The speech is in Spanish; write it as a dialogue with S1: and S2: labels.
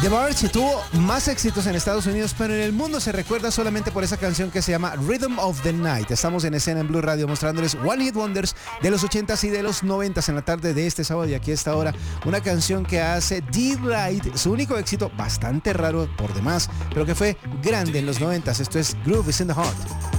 S1: The Verge tuvo más éxitos en Estados Unidos, pero en el mundo se recuerda solamente por esa canción que se llama Rhythm of the Night. Estamos en escena en Blue Radio mostrándoles One Hit Wonders de los 80s y de los 90s en la tarde de este sábado, y aquí a esta hora una canción que hace D-Ride, su único éxito, bastante raro por demás, pero que fue grande en los 90s. Esto es Groove is in the Heart.